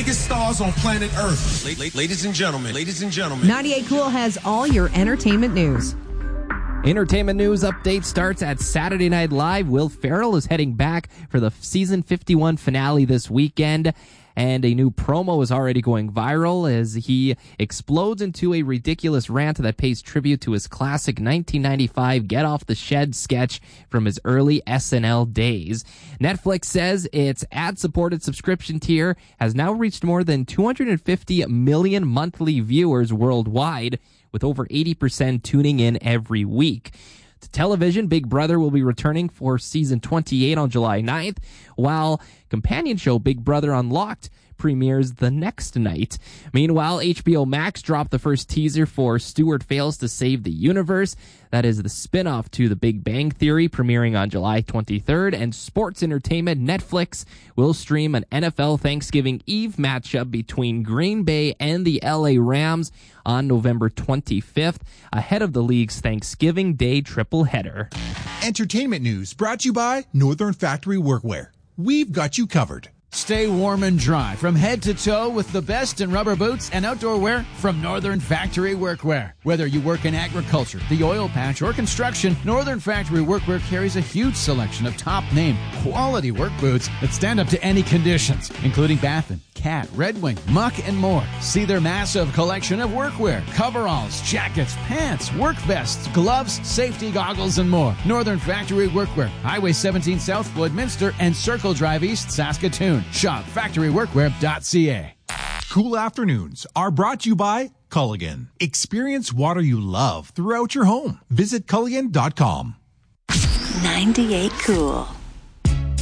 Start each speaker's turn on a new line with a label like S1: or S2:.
S1: biggest stars on planet Earth. Ladies and gentlemen.
S2: 98 Cool has all your entertainment news.
S3: Entertainment news update starts at Saturday Night Live. Will Ferrell is heading back for the season 51 finale this weekend. And a new promo is already going viral as he explodes into a ridiculous rant that pays tribute to his classic 1995 Get Off the Shed sketch from his early SNL days. Netflix says its ad-supported subscription tier has now reached more than 250 million monthly viewers worldwide, with over 80% tuning in every week. To television, Big Brother will be returning for season 28 on July 9th, while companion show Big Brother Unlocked premieres the next night. Meanwhile, HBO Max dropped the first teaser for Stuart Fails to Save the Universe. That is the spin-off to The Big Bang Theory, premiering on July 23rd. And sports entertainment, Netflix will stream an NFL Thanksgiving Eve matchup between Green Bay and the LA Rams on November 25th, ahead of the league's Thanksgiving Day triple-header.
S4: Entertainment news brought to you by Northern Factory Workwear. We've got you covered.
S5: Stay warm and dry from head to toe with the best in rubber boots and outdoor wear from Northern Factory Workwear. Whether you work in agriculture, the oil patch, or construction, Northern Factory Workwear carries a huge selection of top-name, quality work boots that stand up to any conditions, including Baffin, Cat, Red Wing, Muck, and more. See their massive collection of workwear, coveralls, jackets, pants, work vests, gloves, safety goggles, and more. Northern Factory Workwear, Highway 17 South Floydminster and Circle Drive East, Saskatoon. Shop factoryworkwear.ca.
S4: Cool afternoons are brought to you by Culligan. Experience water you love throughout your home. Visit Culligan.com.
S6: 98 Cool.